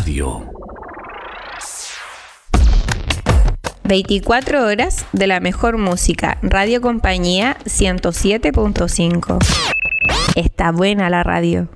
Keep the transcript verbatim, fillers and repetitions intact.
Radio. veinticuatro horas de la mejor música. Radio Compañía ciento siete punto cinco. Está buena la radio.